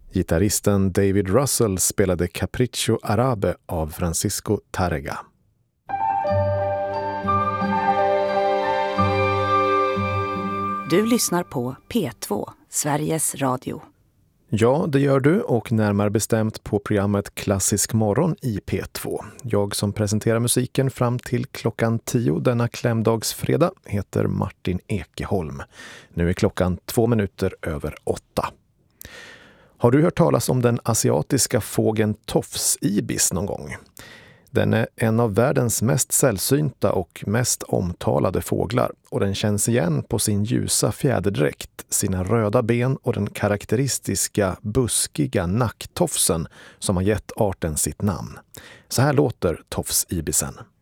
Gitarristen David Russell spelade Capriccio Arabe av Francisco Tárrega. Du lyssnar på P2, Sveriges Radio. Ja, det gör du, och närmare bestämt på programmet Klassisk morgon i P2. Jag som presenterar musiken fram till klockan 10 denna klämdagsfredag heter Martin Ekeholm. Nu är klockan 7:02. Har du hört talas om den asiatiska fågeln tofsibis någon gång? Den är en av världens mest sällsynta och mest omtalade fåglar, och den känns igen på sin ljusa fjäderdräkt, sina röda ben och den karaktäristiska buskiga nacktofsen som har gett arten sitt namn. Så här låter tofsibisen.